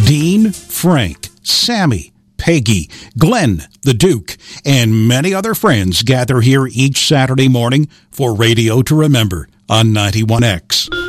Dean, Frank, Sammy, Peggy, Glenn, the Duke, and many other friends gather here each Saturday morning for Radio to Remember on 91X.